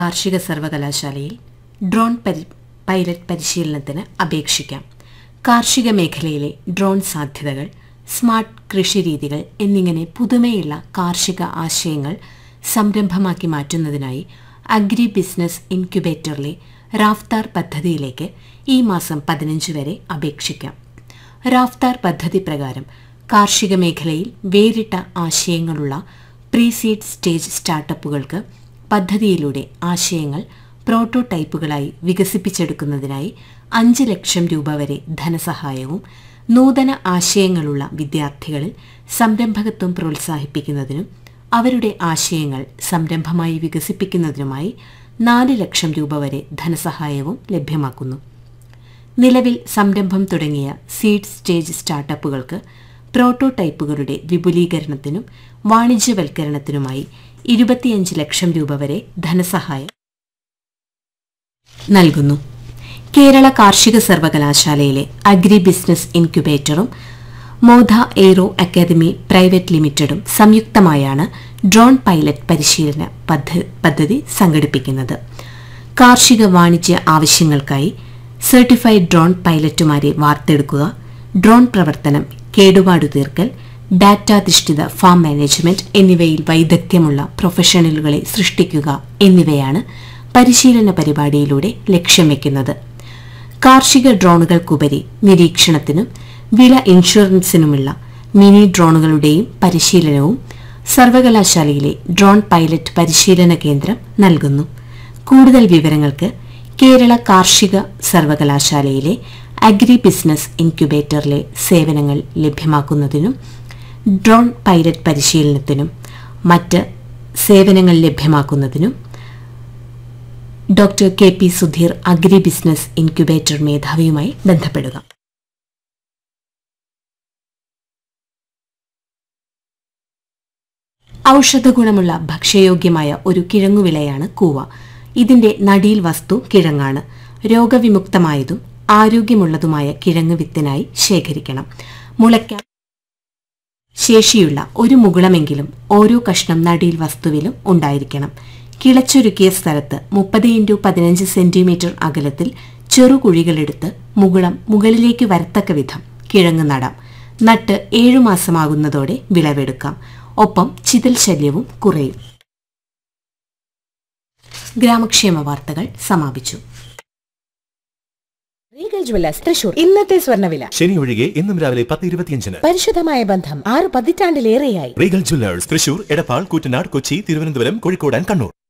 കാർഷിക സർവകലാശാലയിൽ drone pilot പരിശീലനത്തിന് അപേക്ഷിക്കാം. കാർഷിക മേഖലയിലെ ഡ്രോൺ സാധ്യതകൾ, സ്മാർട്ട് കൃഷിരീതികൾ എന്നിങ്ങനെ പുതുമയുള്ള കാർഷിക ആശയങ്ങൾ സംരംഭമാക്കി മാറ്റുന്നതിനായി അഗ്രി ബിസിനസ് ഇൻക്യുബേറ്ററിലെ റാഫ്താർ പദ്ധതിയിലേക്ക് ഈ മാസം 15 വരെ അപേക്ഷിക്കാം. റാഫ്താർ പദ്ധതി പ്രകാരം കാർഷിക മേഖലയിൽ വേറിട്ട ആശയങ്ങളുള്ള പ്രീസീഡ് സ്റ്റേജ് സ്റ്റാർട്ടപ്പുകൾക്ക് പദ്ധതിയിലൂടെ ആശയങ്ങൾ പ്രോട്ടോടൈപ്പുകളായി വികസിപ്പിച്ചെടുക്കുന്നതിനായി 5 ലക്ഷം രൂപ വരെ ധനസഹായവും നൂതന ആശയങ്ങളുള്ള വിദ്യാർത്ഥികളിൽ സംരംഭകത്വം പ്രോത്സാഹിപ്പിക്കുന്നതിനും അവരുടെ ആശയങ്ങൾ സംരംഭമായി വികസിപ്പിക്കുന്നതിനുമായി 4 ലക്ഷം രൂപ വരെ ധനസഹായവും ലഭ്യമാക്കുന്നു. നിലവിൽ സംരംഭം തുടങ്ങിയ സീഡ് സ്റ്റേജ് സ്റ്റാർട്ടപ്പുകൾക്ക് പ്രോട്ടോടൈപ്പുകളുടെ വിപുലീകരണത്തിനും വാണിജ്യവൽക്കരണത്തിനുമായി 25 ലക്ഷം രൂപ വരെ ധനസഹായം നൽകുന്നു. കേരള കാർഷിക സർവകലാശാലയിലെ agri business ഇൻക്യുബേറ്ററും മോധ aero academy private ലിമിറ്റഡും സംയുക്തമായാണ് ഡ്രോൺ പൈലറ്റ് പരിശീലന പദ്ധതി സംഘടിപ്പിക്കുന്നത്. കാർഷിക വാണിജ്യ ആവശ്യങ്ങൾക്കായി സർട്ടിഫൈഡ് ഡ്രോൺ പൈലറ്റുമാരെ വാർത്തെടുക്കുക, ഡ്രോൺ പ്രവർത്തനം, കേടുപാടു തീർക്കൽ, ഡാറ്റാധിഷ്ഠിത ഫാം മാനേജ്മെന്റ് എന്നിവയിൽ വൈദഗ്ധ്യമുള്ള പ്രൊഫഷണലുകളെ സൃഷ്ടിക്കുക എന്നിവയാണ് പരിശീലന പരിപാടിയിലൂടെ ലക്ഷ്യം വയ്ക്കുന്നത്. കാർഷിക ഡ്രോണുകൾക്കുപരി നിരീക്ഷണത്തിനും വിള ഇൻഷുറൻസിനുമുള്ള മിനി ഡ്രോണുകളുടെയും പരിശീലനവും സർവകലാശാലയിലെ ഡ്രോൺ പൈലറ്റ് പരിശീലന കേന്ദ്രം നൽകുന്നു. കൂടുതൽ വിവരങ്ങൾക്ക് കേരള കാർഷിക സർവകലാശാലയിലെ അഗ്രി ബിസിനസ് ഇൻക്യുബേറ്ററിലെ സേവനങ്ങൾ ലഭ്യമാക്കുന്നതിനും ഡ്രോൺ പൈലറ്റ് പരിശീലനത്തിനും മറ്റ് സേവനങ്ങൾ ലഭ്യമാക്കുന്നതിനും doctor K P Sudheer agri business incubator മേധാവിയുമായി ബന്ധപ്പെടുക. ഔഷധഗുണമുള്ള ഭക്ഷ്യയോഗ്യമായ ഒരു കിഴങ്ങുവിളയാണ് കൂവ. ഇതിന്റെ നടീൽ വസ്തു കിഴങ്ങാണ്. രോഗവിമുക്തമായതും ആരോഗ്യമുള്ളതുമായ കിഴങ്ങ് വിത്തിനായി ശേഖരിക്കണം. മുളയ്ക്കാൻ ശേഷിയുള്ള ഒരു മുകുളമെങ്കിലും ഓരോ കഷ്ണം നടീൽ വസ്തുവിലും ഉണ്ടായിരിക്കണം. കിളച്ചൊരുക്കിയ സ്ഥലത്ത് 30x15 സെന്റിമീറ്റർ അകലത്തിൽ ചെറുകുഴികളെടുത്ത് മുകുളം മുകളിലേക്ക് വരത്തക്ക വിധം കിഴങ്ങ് നടാം. നട്ട് 7 മാസമാകുന്നതോടെ വിളവെടുക്കാം. ഒപ്പം ചിതൽ ശല്യവും കുറയും. ഗ്രാമക്ഷേമ വാർത്തകൾ സമാപിച്ചു. Regal Jewellers Thrissur. ഇന്നത്തെ സ്വർണ്ണവില ശനി ഒഴികെ ഇന്നും രാവിലെ 10:25. പരിശുദ്ധമായ ബന്ധം 6 പതിറ്റാണ്ടിലേറെയായി. Regal Jewellers Thrissur, Edappal, Koottanad, Kochi, Thiruvananthapuram, Kozhikode, Kannur.